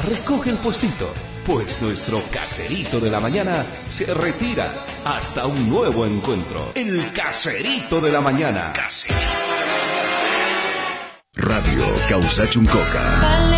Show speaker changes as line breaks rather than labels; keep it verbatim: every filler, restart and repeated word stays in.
recoge el puestito, pues nuestro caserito de la mañana se retira hasta un nuevo encuentro. El caserito de la mañana. Caserito de la mañana.
Radio Causachuncoca.